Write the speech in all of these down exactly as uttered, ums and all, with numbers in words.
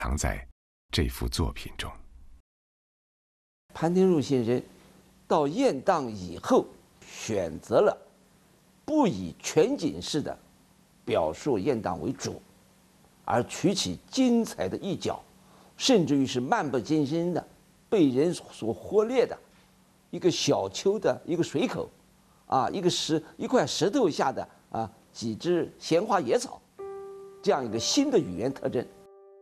藏在这幅作品中。 潘天寿先生到雁荡以后，选择了不以全景式的表述雁荡为主，而取其精彩的一角，甚至于是漫不经心的被人所忽略的一个小丘的一个水口，啊，一个石一块石头下的啊几只闲花野草，这样一个新的语言特征。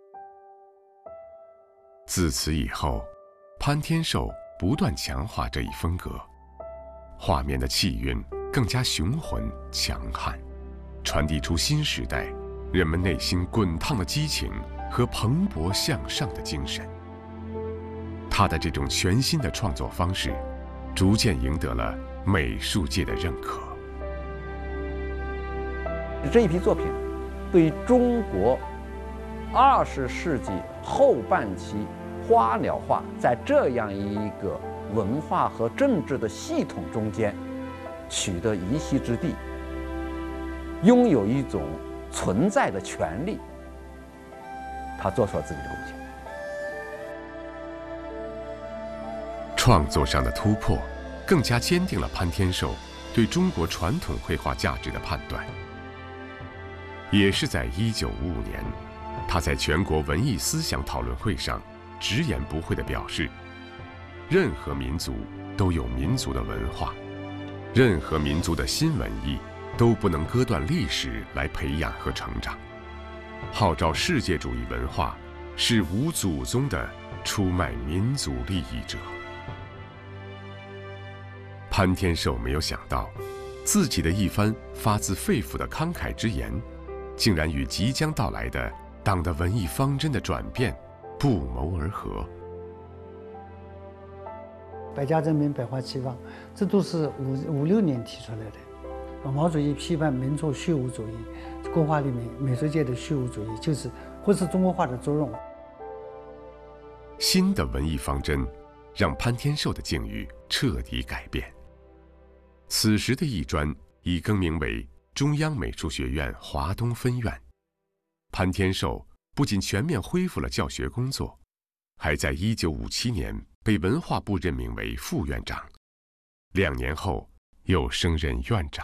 自此以后，潘天寿不断强化这一风格，画面的气韵更加雄浑强悍，传递出新时代人们内心滚烫的激情和蓬勃向上的精神。他的这种全新的创作方式，逐渐赢得了美术界的认可。 这一批作品，对于中国二十世纪后半期花鸟画在这样一个文化和政治的系统中间取得一席之地，拥有一种存在的权利，他做出了自己的贡献。 创作上的突破，更加坚定了潘天寿对中国传统绘画价值的判断。也是在一九五五年，他在全国文艺思想讨论会上直言不讳地表示，任何民族都有民族的文化，任何民族的新文艺都不能割断历史来培养和成长。号召世界主义文化是无祖宗的出卖民族利益者。潘天寿没有想到，自己的一番发自肺腑的慷慨之言，竟然与即将到来的党的文艺方针的转变不谋而合。 百家争鸣，百花齐放，这都是五五六年提出来的。毛主席批判民族虚无主义，国画里面美术界的虚无主义，就是忽视中国画的作用。 新的文艺方针让潘天寿的境遇彻底改变。此时的艺专已更名为中央美术学院华东分院。潘天寿不仅全面恢复了教学工作，还在一九五七年被文化部任命为副院长，两年后又升任院长。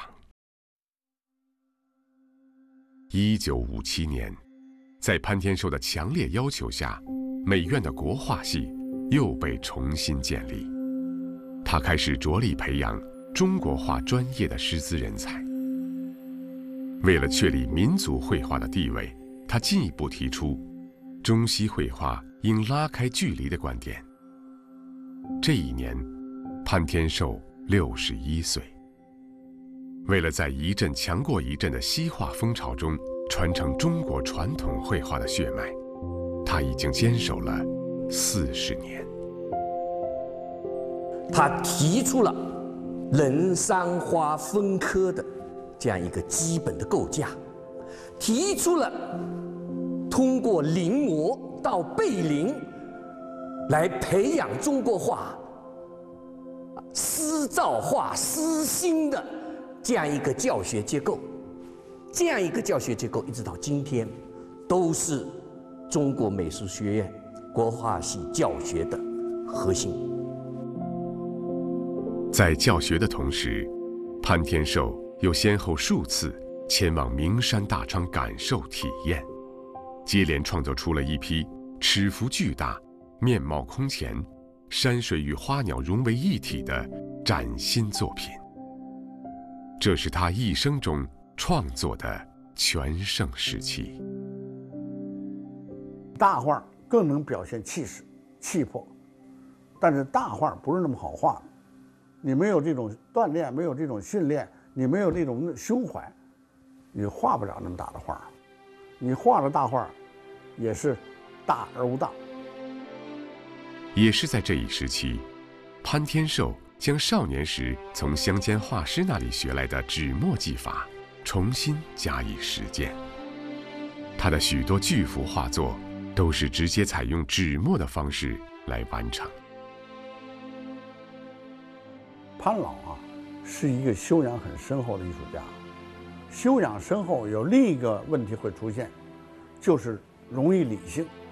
一九五七年，在潘天寿的强烈要求下，美院的国画系又被重新建立。他开始着力培养中国画专业的师资人才。为了确立民族绘画的地位，他进一步提出中西绘画应拉开距离的观点。这一年，潘天寿六十一岁。为了在一阵强过一阵的西化风潮中传承中国传统绘画的血脉，他已经坚守了四十年。 他提出了人山花分科的这样一个基本的构架，提出了通过临摹到背临来培养中国画诗造画诗心的这样一个教学结构。这样一个教学结构一直到今天都是中国美术学院国画系教学的核心。 在教学的同时，潘天寿又先后数次前往名山大昌感受体验，接连创作出了一批尺幅巨大、面貌空前、山水与花鸟融为一体的崭新作品。这是他一生中创作的全盛时期。 大画更能表现气势、气魄，但是大画不是那么好画的。你没有这种锻炼，没有这种训练，你没有这种胸怀，你画不了那么大的画。你画了大画，也是大而无当。 也是在这一时期，潘天寿将少年时从乡间画师那里学来的纸墨技法重新加以实践。他的许多巨幅画作都是直接采用纸墨的方式来完成。 潘老啊，是一个修养很深厚的艺术家。修养深厚有另一个问题会出现，就是容易理性。